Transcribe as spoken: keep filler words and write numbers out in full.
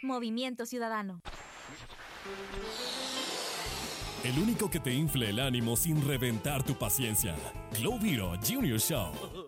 Movimiento Ciudadano. El único que te infle el ánimo sin reventar tu paciencia. Glow Vero Junior Show.